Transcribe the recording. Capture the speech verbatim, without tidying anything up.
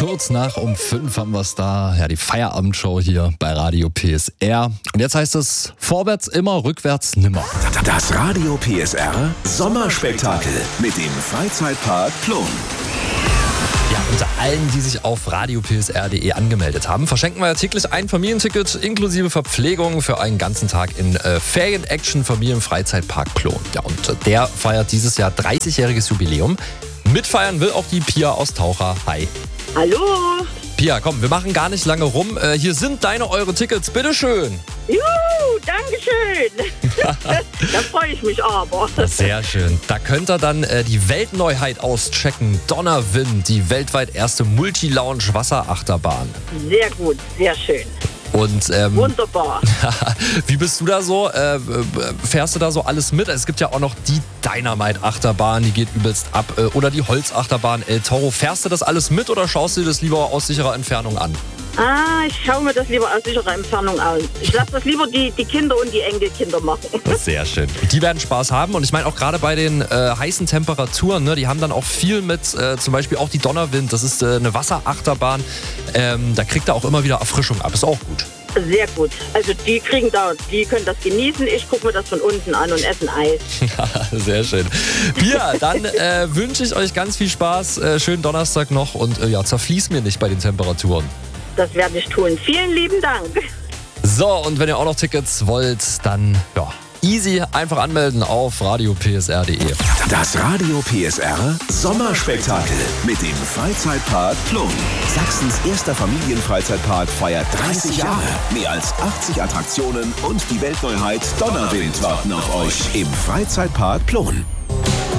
Kurz nach um fünf haben wir es da. Ja, die Feierabendshow hier bei Radio P S R. Und jetzt heißt es, vorwärts immer, rückwärts nimmer. Das Radio P S R Sommerspektakel mit dem Freizeitpark Plon. Ja, unter allen, die sich auf radio p s r punkt d e angemeldet haben, verschenken wir ja täglich ein Familienticket inklusive Verpflegung für einen ganzen Tag in äh, Ferien-Action Familienfreizeitpark Plon. Ja, und äh, der feiert dieses Jahr dreißigjähriges Jubiläum. Mitfeiern will auch die Pia aus Taucher. Hi. Hallo. Pia, komm, wir machen gar nicht lange rum. Äh, hier sind deine, eure Tickets. Bitteschön. Juhu, Dankeschön. Da freue ich mich aber. Sehr schön. Da könnt ihr dann äh, die Weltneuheit auschecken. Donnerwind, die weltweit erste Multi-Lounge-Wasserachterbahn. Sehr gut, sehr schön. Und ähm, Wunderbar. wie bist du da so? Äh, fährst du da so alles mit? Es gibt ja auch noch die Dynamite-Achterbahn, die geht übelst ab. Äh, oder die Holzachterbahn El Toro. Fährst du das alles mit oder schaust du dir das lieber aus sicherer Entfernung an? Ah, ich schaue mir das lieber aus sicherer Entfernung an. Ich lasse das lieber die, die Kinder und die Enkelkinder machen. Sehr schön. Die werden Spaß haben. Und ich meine auch gerade bei den äh, heißen Temperaturen, ne, die haben dann auch viel mit, äh, zum Beispiel auch die Donnerwind. Das ist äh, eine Wasserachterbahn. Ähm, da kriegt er auch immer wieder Erfrischung ab. Ist auch gut. Sehr gut. Also die kriegen da, die können das genießen. Ich gucke mir das von unten an und essen Eis. Sehr schön. Pia, dann äh, wünsche ich euch ganz viel Spaß. Äh, schönen Donnerstag noch und äh, ja, zerfließ mir nicht bei den Temperaturen. Das werde ich tun. Vielen lieben Dank. So, und wenn ihr auch noch Tickets wollt, dann ja, easy einfach anmelden auf radio p s r punkt d e. Das Radio P S R Sommerspektakel mit dem Freizeitpark Plon. Sachsens erster Familienfreizeitpark feiert dreißig Jahre. Mehr als achtzig Attraktionen und die Weltneuheit Donnerwind warten auf euch im Freizeitpark Plon.